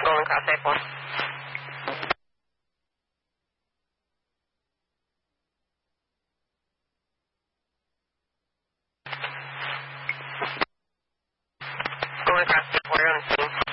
going across A4. Going across A4 on the scene.